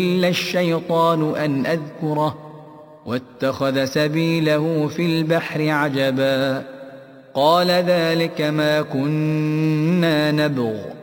إلا الشيطان أن أذكره واتخذ سبيله في البحر عجبا قال ذلك ما كنا نبغ